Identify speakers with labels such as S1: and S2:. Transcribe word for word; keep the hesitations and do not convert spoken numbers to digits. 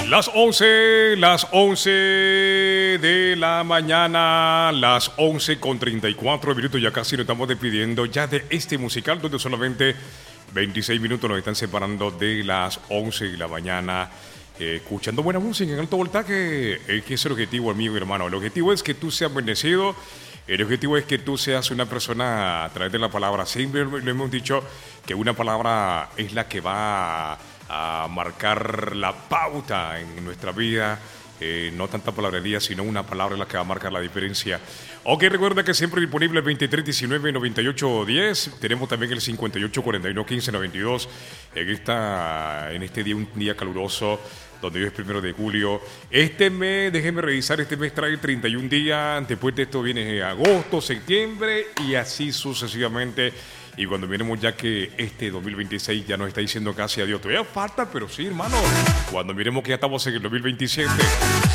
S1: Las once, las once de la mañana, las once con treinta y cuatro minutos, ya casi nos estamos despidiendo ya de este musical donde solamente veintiséis minutos nos están separando de las once de la mañana. Eh, escuchando buena música en alto voltaje, es que es el objetivo, amigo y hermano. El objetivo es que tú seas bendecido. El objetivo es que tú seas una persona a través de la palabra. Siempre lo hemos dicho que una palabra es la que va a, a marcar la pauta en nuestra vida. Eh, no tanta palabrería, sino una palabra es la que va a marcar la diferencia. Ok, recuerda que siempre disponible el veintitrés diecinueve noventa y ocho diez. Tenemos también el cincuenta y ocho cuarenta y uno quince noventa y dos. En, esta, en este día, un día caluroso, donde hoy es primero de julio. Este mes, déjenme revisar, este mes trae treinta y un días. Después de esto viene agosto, septiembre y así sucesivamente. Y cuando miremos ya que este dos mil veintiséis ya nos está diciendo casi adiós. Todavía falta, pero sí, hermano. Cuando miremos que ya estamos en el dos mil veintisiete,